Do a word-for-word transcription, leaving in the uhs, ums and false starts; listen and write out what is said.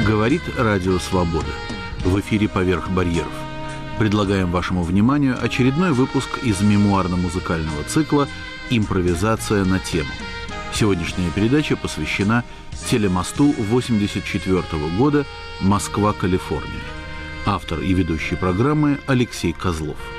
Говорит Радио Свобода. В эфире «Поверх барьеров». Предлагаем вашему вниманию очередной выпуск из мемуарно-музыкального цикла «Импровизация на тему». Сегодняшняя передача посвящена телемосту восемьдесят четвёртого года «Москва, Калифорния». Автор и ведущий программы Алексей Козлов.